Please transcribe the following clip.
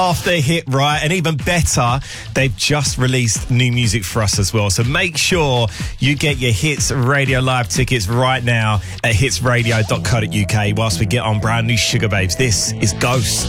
After Hit Right, and even better, they've just released new music for us as well. So make sure you get your Hits Radio Live tickets right now at hitsradio.co.uk whilst we get on brand new Sugar Babes. This is Ghost.